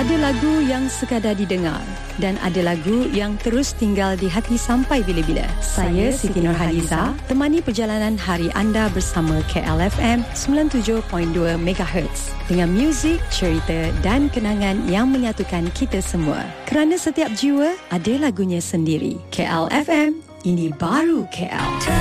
Ada lagu yang sekadar didengar dan ada lagu yang terus tinggal di hati sampai bila-bila. Saya Siti Nurhaliza, temani perjalanan hari anda bersama KLFM 97.2 MHz dengan muzik, cerita dan kenangan yang menyatukan kita semua. Kerana setiap jiwa ada lagunya sendiri. KLFM, ini baru KL.